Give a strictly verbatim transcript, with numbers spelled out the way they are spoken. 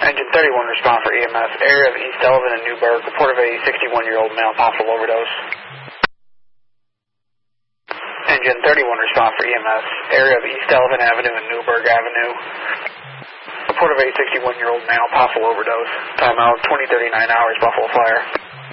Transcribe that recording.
Engine thirty-one, respond for E M S. Area of East Elvin and Newburgh. Report of a sixty-one-year-old male possible overdose. Engine thirty-one, respond for E M S. Area of East Elvin Avenue and Newburgh Avenue. Report of a sixty-one-year-old male possible overdose. Timeout twenty thirty-nine hours, Buffalo Fire.